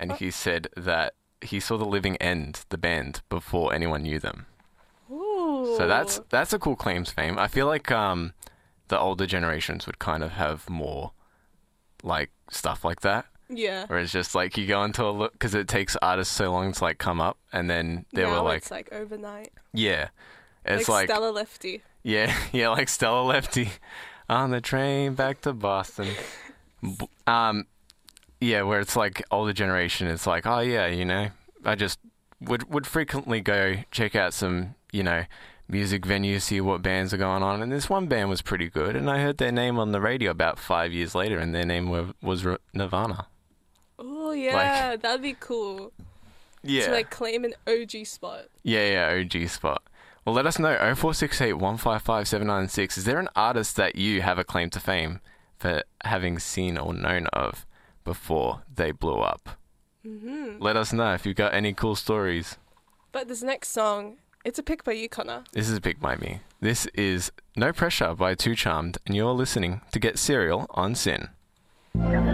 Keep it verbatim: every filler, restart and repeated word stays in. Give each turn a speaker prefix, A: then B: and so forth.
A: and he said that he saw The Living End, the band, before anyone knew them.
B: Ooh.
A: So that's that's a cool claim to fame. I feel like um, the older generations would kind of have more like stuff like that.
B: Yeah.
A: Where it's just like you go into a look because it takes artists so long to like come up, and then they
B: now
A: were like,
B: it's like overnight.
A: yeah, it's
B: like,
A: like,
B: Stella Lefty.
A: yeah, yeah, like Stella Lefty on the train back to Boston. B- um, yeah, where it's like older generation, it's like, oh yeah, you know, I just would would frequently go check out some, you know, music venues, see what bands are going on, and this one band was pretty good, and I heard their name on the radio about five years later, and their name were, was Nirvana.
B: Oh yeah, like, that'd be cool.
A: Yeah.
B: To like claim an O G spot.
A: Yeah, yeah, O G spot. Well, let us know. oh four six eight, one five five, seven nine six. Is there an artist that you have a claim to fame for having seen or known of before they blew up?
B: Mm-hmm.
A: Let us know if you've got any cool stories.
B: But this next song, it's a pick by you, Connor.
A: This is a pick by me. This is No Pressure by Too Charmed, and you're listening to Get Serial on Sin.